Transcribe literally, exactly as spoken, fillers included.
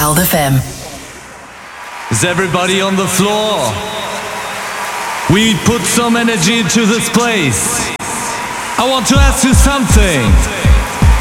Wild F M. Is everybody on the floor? We put some energy into this place. I want to ask you something.